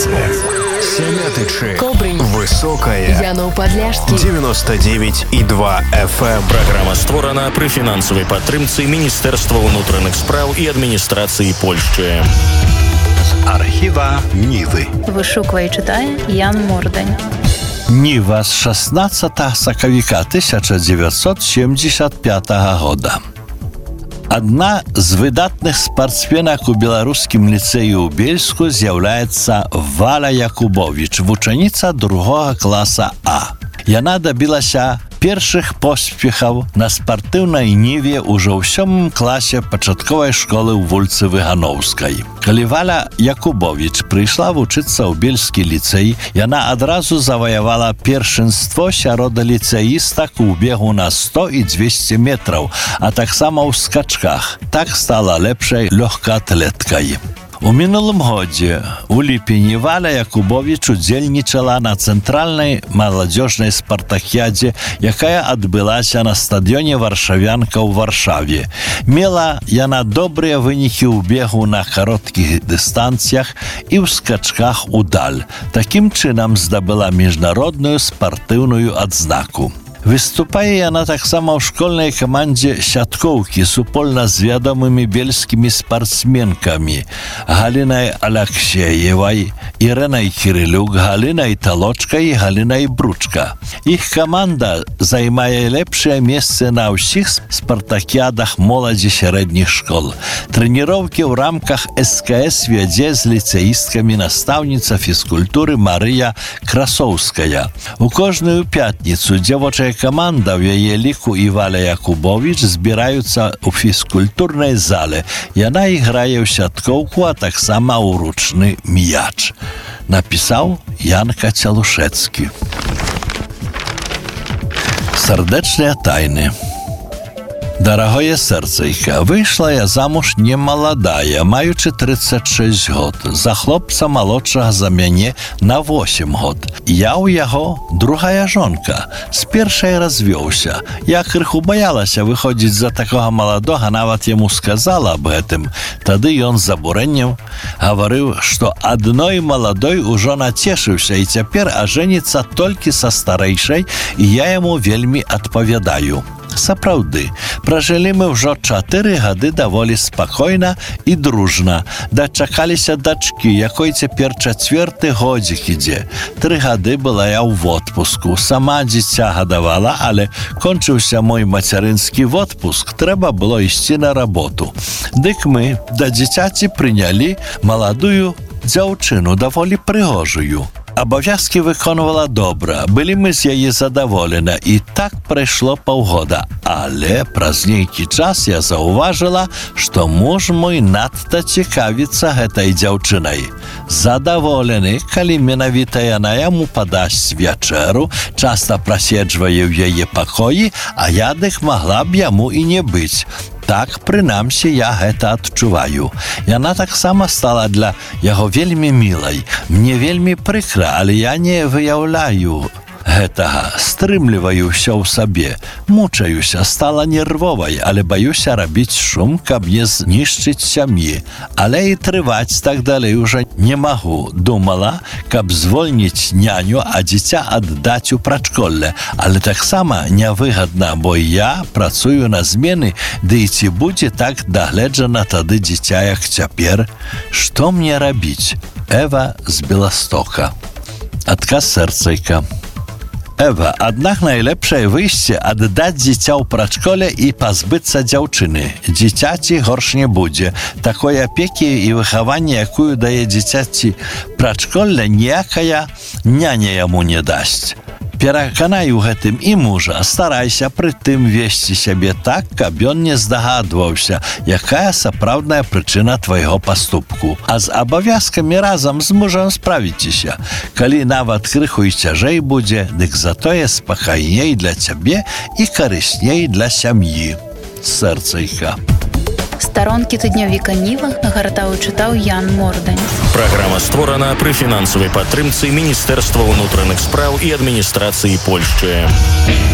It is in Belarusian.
Вінніца. Семятычы. Кобрынь. Высокая. Янов-Падляшскі. 99,2 FM. Праграма створана пры фінансавай падтрымцы Міністэрства ўнутраных спраў і адміністрацыі Польшчы. З архіва Нівы. Вышуквае і чытае Ян Мордань. Ніва з 16 сакавіка 1975 года. Адна з выдатных спартсменак у беларускім ліцэі ў Бельску з'яўляецца Валя Якубовіч, вучаніца 2 класа А. Яна дабілася першых поспехаў на спартыўнай ніве ўжо ў 7 класе пачатковай школы ў вуліцы Выгановскай. Калі Валя Якубовіч прыйшла вучыцца ў Бельскі ліцэй, яна адразу заваявала першынство сярод ліцэістак у бегу на 100 і 200 метраў, а таксама ў скачках. Так стала лепшай лёгкаатлеткай. У мінулым годзе, у ліпені, Валя Якубовіч удзельнічала на цэнтральнай маладзёжнай спартакіядзе, якая адбылася на стадыёне «Варшавянка» ў Варшаве. Мела яна добрыя вынікі ў бегу на кароткіх дыстанцыях і ў скачках удаль. Такім чынам здабыла міжнародную спартыўную адзнаку. Выступае яна таксама ў школьнай камандзе сяткоўкі супольна з вядомымі бельскімі спартсменкамі Галінай Аляксеевай, Ірэнай Кірылюк, Галінай Талочкай і Галінай Бручка. Іх каманда займае лепшыя месцы на ўсіх спартакіядах моладзі сярэдніх школ. Трэніроўкі ў рамках СКС вядзе з ліцэісткамі настаўніца фізкультуры Марыя Красоўская. У кожную пятніцу дзявочая каманда, в яе ліку і Валя Якубовіч, збіраюцца ў фізкультурнай зале. Яна іграе ў сяткоўку, а таксама ў ручны мяч. Напісаў Ян Кацялушэцкі. Сардэчныя тайны. Дарагое сэрцайка, выйшла я замуж не маладая, маючы 36 год, за хлопца малодшага за мяне на 8 год. Я ў яго другая жонка, з першай развёўся. Я крыху баялася выходзіць за такога маладога, нават яму сказала аб гэтым. Тады ён з абурэннем гаварыў, што адной маладой ужо нацешыўся і цяпер ажэніцца толькі са старэйшай, і я яму вельмі адпавядаю. Сапраўды, пражылі мы ўжо 4 гады даволі спакойна і дружна. Дачакаліся дачкі, якой цяпер 4-й годзік ідзе. 3 гады была я ў водпуску. Сама дзіця гадавала, але кончыўся мой мацярынскі водпуск. Трэба было ісці на работу. Дык мы да дзіцяці прынялі маладую дзяўчыну, даволі прыгожую. Абавязкі выконвала добра, былі мы з яе задаволена, і так прайшло паўгода. Але праз нейкі час я заўважыла, што муж мой надта цікавіцца гэтай дзяўчынай. Задаволены, калі менавіта яна яму падасць вячэру, часта праседжвае ў яе пакоі, а я дык магла б яму і не быць. Так, прынамсі, я гэта адчуваю. Яна таксама стала для яго вельмі мілай. Мне вельмі прыкра, але я не выяўляю гэтага. Стрымліваю ўсё ў сабе. Мучаюся, стала нервовай, але баюся рабіць шум, каб не знішчыць сям'і. Але і трываць так далей уже не магу. Думала, каб звольніць няню, а дзіця аддаць у прачколле. Але таксама нявыгадна, бо я працую на змены, ды і ці будзе так дагледжана тады дзіця, як цяпер? Што мне рабіць? Эва з Беластока. Адказ сэрцайка. Эва, аднак найлепшае выйсце аддаць дзіця ў прачколе і пазбыцца дзяўчыны. Дзіцяці горш не будзе. Такой апекі і выхавання, якую дае дзіцяці прачколля, ніякая няня яму не дасць. Пераканай у гэтым і мужа, старайся пры тым весці сябе так, каб ён не здагадваўся, якая сапраўдная прычына твайго паступку. А з абавязкамі разам з мужам справіцеся. Калі нават крыху і цяжэй будзе, дык затое спакайней для цябе і карысней для сям'і. Сэрцайка. Старонкі тыднёвіка Ніва нагартаў і чытаў Ян Мордань. Праграма створана пры фінансавай падтрымцы Міністэрства ўнутраных спраў і адміністрацыі Польшчы.